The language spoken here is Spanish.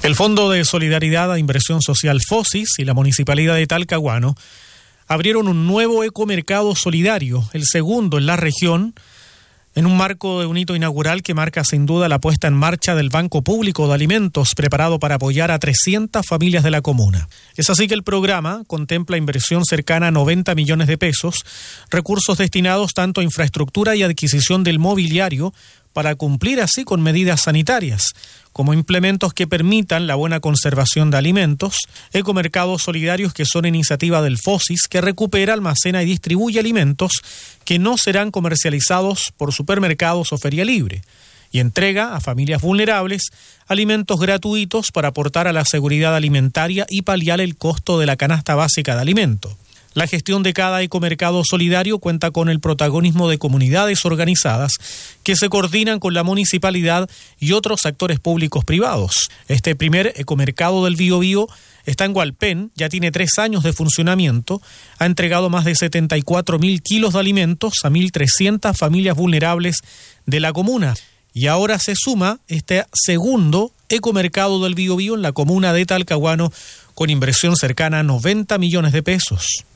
El Fondo de Solidaridad e Inversión Social FOSIS y la Municipalidad de Talcahuano abrieron un nuevo ecomercado solidario, el segundo en la región, en un marco de un hito inaugural que marca sin duda la puesta en marcha del Banco Público de Alimentos, preparado para apoyar a 300 familias de la comuna. Es así que el programa contempla inversión cercana a 90 millones de pesos, recursos destinados tanto a infraestructura y adquisición del mobiliario, para cumplir así con medidas sanitarias, como implementos que permitan la buena conservación de alimentos, ecomercados solidarios que son iniciativa del FOSIS, que recupera, almacena y distribuye alimentos que no serán comercializados por supermercados o feria libre, y entrega a familias vulnerables alimentos gratuitos para aportar a la seguridad alimentaria y paliar el costo de la canasta básica de alimento. La gestión de cada ecomercado solidario cuenta con el protagonismo de comunidades organizadas que se coordinan con la municipalidad y otros actores públicos privados. Este primer ecomercado del Biobío está en Hualpén, ya tiene 3 años de funcionamiento, ha entregado más de 74.000 kilos de alimentos a 1.300 familias vulnerables de la comuna. Y ahora se suma este segundo ecomercado del Biobío en la comuna de Talcahuano con inversión cercana a 90 millones de pesos.